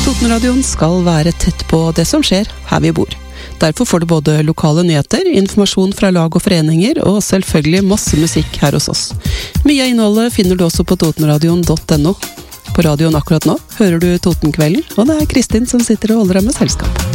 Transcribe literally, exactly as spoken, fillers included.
Totenradioen skal være tett på det som skjer her vi bor. Derfor får du både lokale nyheter, informasjon fra lag og foreninger, og selvfølgelig masse musikk her hos oss. Mye av innholdet finner du også på totenradioen punktum no. På radioen akkurat nå hører du Totenkvelden, og det er Kristin som sitter og holder deg med selskap.